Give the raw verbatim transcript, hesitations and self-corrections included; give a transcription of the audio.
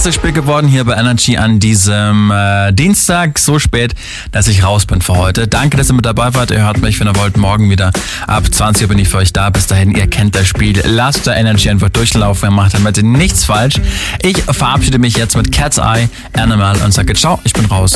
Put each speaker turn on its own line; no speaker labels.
Erstes Spiel geworden hier bei Energy an diesem äh, Dienstag, so spät, dass ich raus bin für heute. Danke, dass ihr mit dabei wart. Ihr hört mich, wenn ihr wollt, morgen wieder. Ab zwanzig Uhr bin ich für euch da. Bis dahin, ihr kennt das Spiel. Lasst der Energy einfach durchlaufen. Ihr macht damit nichts falsch. Ich verabschiede mich jetzt mit Cat's Eye, Animal und sage ciao, ich bin raus.